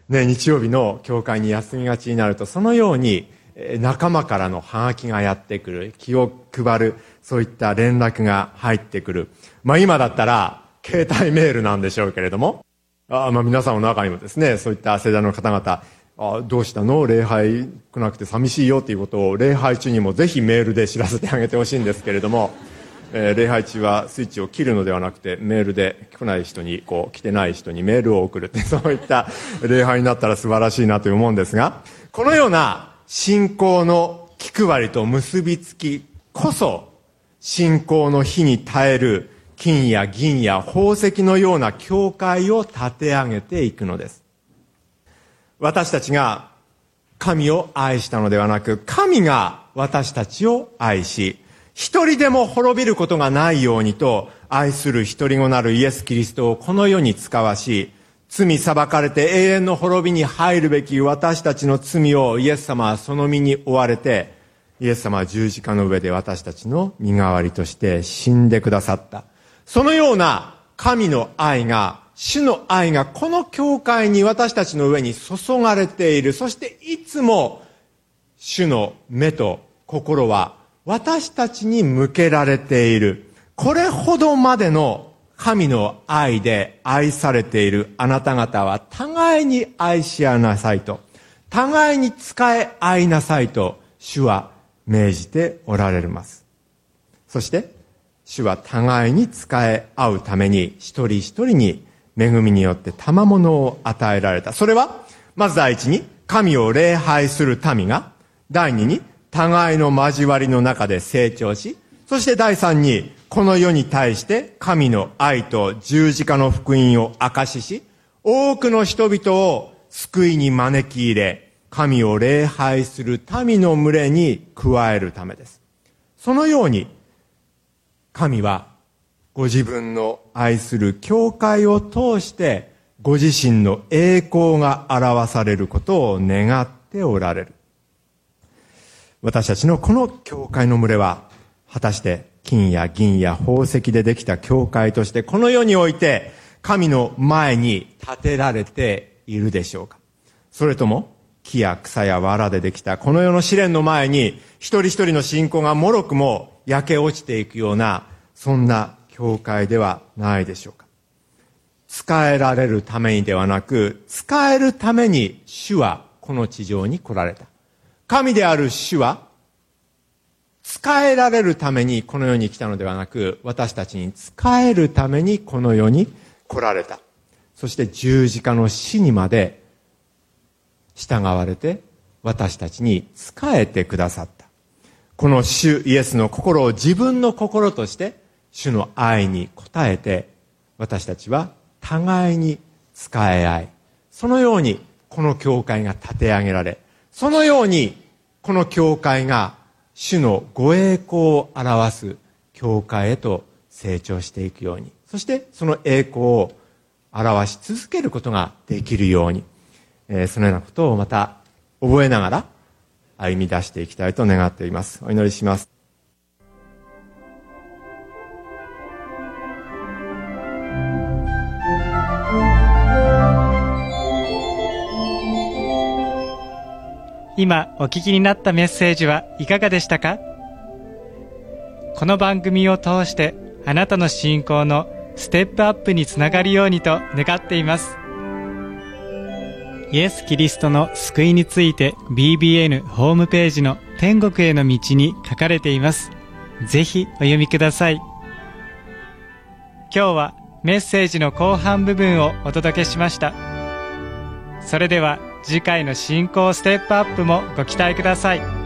日曜日の教会に休みがちになると、そのように仲間からのハガキがやってくる、気を配る、そういった連絡が入ってくる。今だったら携帯メールなんでしょうけれども、皆さんの中にもですね、そういった世代の方々、どうしたの、礼拝来なくて寂しいよということを礼拝中にもぜひメールで知らせてあげてほしいんですけれども、礼拝中はスイッチを切るのではなくて、メールで来ない人に、来てない人にメールを送るって、そういった礼拝になったら素晴らしいなと思うんですが、このような信仰の気配りと結びつきこそ、信仰の火に耐える金や銀や宝石のような教会を立て上げていくのです。私たちが神を愛したのではなく、神が私たちを愛し、一人でも滅びることがないようにと、愛する一人子なるイエス・キリストをこの世に使わし、罪裁かれて永遠の滅びに入るべき私たちの罪をイエス様はその身に追われて、イエス様は十字架の上で私たちの身代わりとして死んでくださった。そのような神の愛が、主の愛がこの教会に私たちの上に注がれている。そしていつも主の目と心は私たちに向けられている。これほどまでの神の愛で愛されているあなた方は互いに愛し合いなさいと、互いに仕え合いなさいと主は命じておられます。そして主は互いに仕え合うために一人一人に恵みによって賜物を与えられた。それはまず第一に神を礼拝する民が、第二に互いの交わりの中で成長し、そして第三にこの世に対して神の愛と十字架の福音を証しし、多くの人々を救いに招き入れ、神を礼拝する民の群れに加えるためです。そのように神はご自分の愛する教会を通してご自身の栄光が表されることを願っておられる。私たちのこの教会の群れは果たして金や銀や宝石でできた教会としてこの世において神の前に建てられているでしょうか。それとも木や草や藁でできたこの世の試練の前に一人一人の信仰がもろくも焼け落ちていくような、そんな教会ではないでしょうか。仕えられるためにではなく、仕えるために主はこの地上に来られた。神である主は仕えられるためにこの世に来たのではなく、私たちに仕えるためにこの世に来られた。そして十字架の死にまで従われて私たちに仕えてくださった。この主イエスの心を自分の心として主の愛に応えて、私たちは互いに仕え合い、そのようにこの教会が立て上げられ、そのようにこの教会が主のご栄光を表す教会へと成長していくように、そしてその栄光を表し続けることができるように、そのようなことをまた覚えながら歩み出していきたいと願っています。お祈りします。 今お聞きになったメッセージはいかがでしたか？この番組を通してあなたの信仰のステップアップにつながるようにと願っています。イエス・キリストの救いについて BBN ホームページの天国への道に書かれています。ぜひお読みください。今日はメッセージの後半部分をお届けしました。それでは次回の信仰ステップアップもご期待ください。